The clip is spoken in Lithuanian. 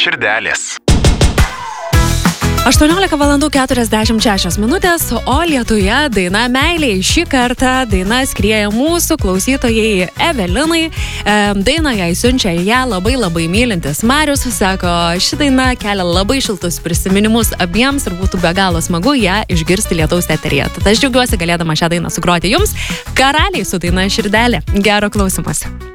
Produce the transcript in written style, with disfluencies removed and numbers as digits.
širdelės. 18:46 minutės, o Lietuje daina meiliai. Šį kartą daina skrieja mūsų klausytojai Evelinai. Dainą jai siunčia ją labai mylintis Marius. Sako, ši daina kelia labai šiltus prisiminimus abiems ir būtų be galo smagu ją išgirsti lietaus eteryje. Tad aš džiaugiuosi galėdama šią dainą sugroti jums. Karaliai su daina Širdelė. Gero klausymosi.